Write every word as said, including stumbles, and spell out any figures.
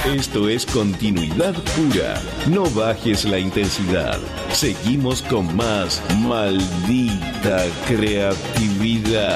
Esto es continuidad pura. No bajes la intensidad. Seguimos con más maldita creatividad.